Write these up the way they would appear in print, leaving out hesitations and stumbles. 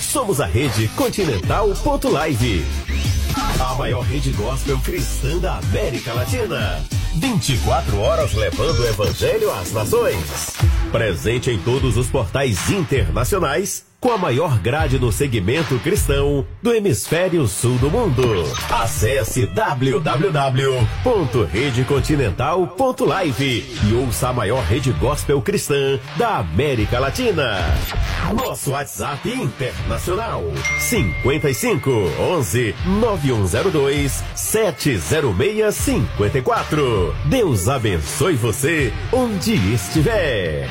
Somos a Rede Continental.live, a maior rede gospel cristã da América Latina. 24 horas levando o evangelho às nações. Presente em todos os portais internacionais, com a maior grade no segmento cristão do hemisfério sul do mundo. Acesse www.redecontinental.live e ouça a maior rede gospel cristã da América Latina. Nosso WhatsApp internacional: 55 11 9102 70654. Deus abençoe você onde estiver.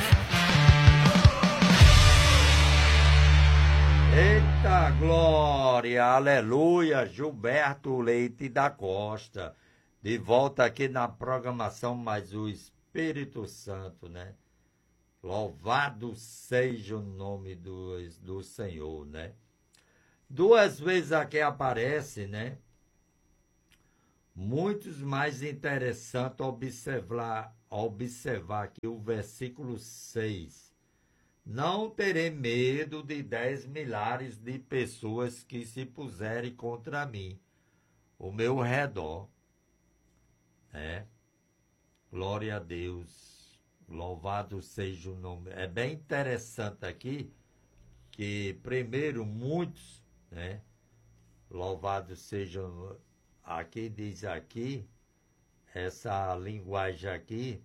Eita glória, aleluia, Gilberto Leite da Costa, de volta aqui na programação, mas o Espírito Santo, né? Louvado seja o nome do Senhor, né? Duas vezes aqui aparece, né? Muitos mais interessante observar aqui o versículo 6. Não terei medo de 10 milhares de pessoas que se puserem contra mim, o meu redor. Glória a Deus, louvado seja o nome. É bem interessante aqui, que primeiro muitos, né? Louvado seja, aqui diz aqui, essa linguagem aqui,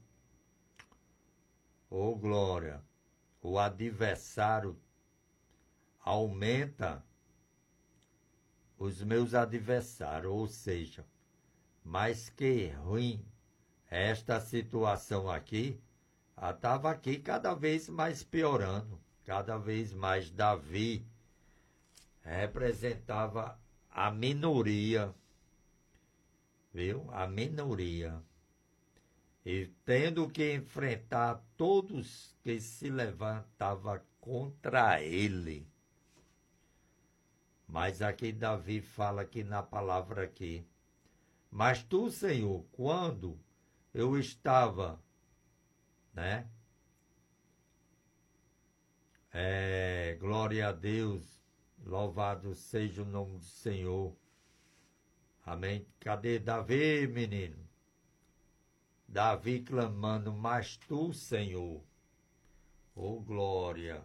ô glória. O adversário aumenta os meus adversários, ou seja, mas que ruim esta situação aqui, estava aqui cada vez mais piorando, cada vez mais Davi representava a minoria, viu? A minoria. E tendo que enfrentar todos que se levantavam contra ele. Mas aqui Davi fala aqui na palavra aqui: mas tu, Senhor, quando eu estava, né? Glória a Deus, louvado seja o nome do Senhor. Amém. Cadê Davi, menino? Davi clamando: mas tu, Senhor, oh glória,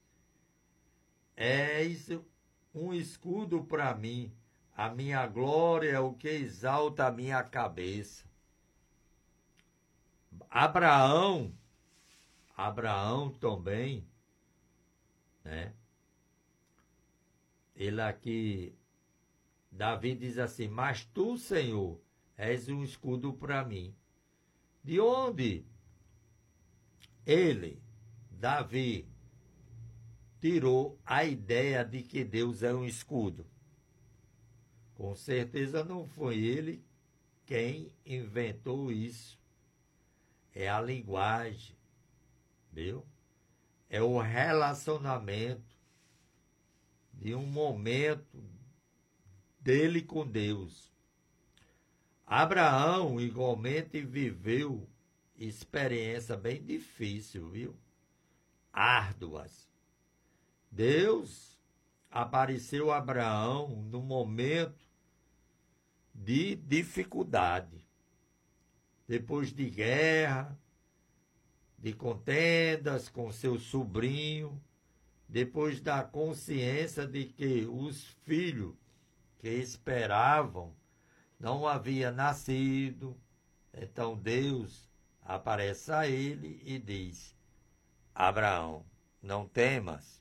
és um escudo para mim, a minha glória é o que exalta a minha cabeça. Abraão também, né? Ele aqui, Davi diz assim: mas tu, Senhor, és um escudo para mim. De onde ele, Davi, tirou a ideia de que Deus é um escudo? Com certeza não foi ele quem inventou isso. É a linguagem, viu? É o relacionamento de um momento dele com Deus. Abraão igualmente viveu experiência bem difícil, viu? Árduas. Deus apareceu a Abraão no momento de dificuldade. Depois de guerra, de contendas com seu sobrinho, depois da consciência de que os filhos que esperavam não havia nascido, então Deus aparece a ele e diz: Abraão, não temas,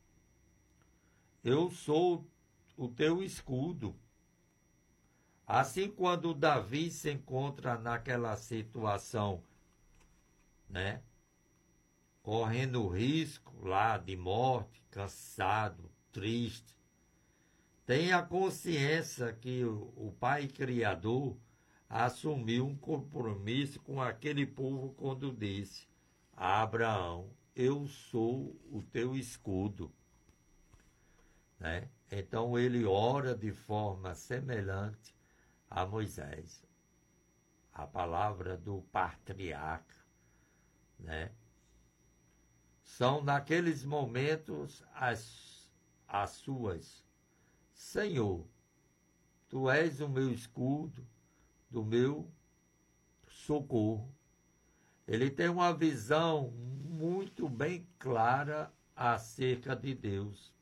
eu sou o teu escudo. Assim, quando Davi se encontra naquela situação, né, correndo risco lá de morte, cansado, triste, tem a consciência que o Pai Criador assumiu um compromisso com aquele povo quando disse: Abraão, eu sou o teu escudo. Né? Então ele ora de forma semelhante a Moisés. A palavra do patriarca. Né? São naqueles momentos as suas: Senhor, tu és o meu escudo, do meu socorro. Ele tem uma visão muito bem clara acerca de Deus.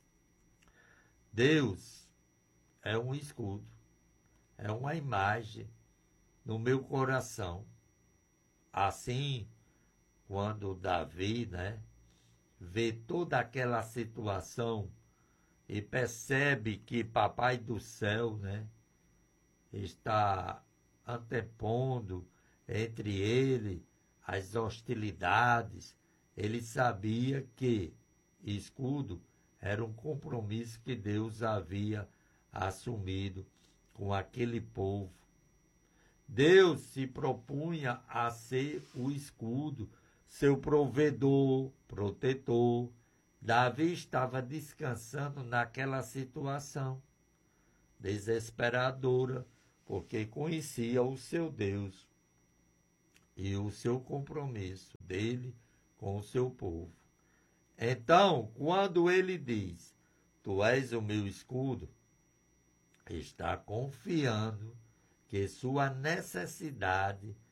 Deus é um escudo, é uma imagem no meu coração. Assim, quando Davi, vê toda aquela situação e percebe que Papai do Céu, está antepondo entre ele as hostilidades, ele sabia que escudo era um compromisso que Deus havia assumido com aquele povo. Deus se propunha a ser o escudo, seu provedor, protetor. Davi estava descansando naquela situação desesperadora, porque conhecia o seu Deus e o seu compromisso dele com o seu povo. Então, quando ele diz, tu és o meu escudo, está confiando que sua necessidade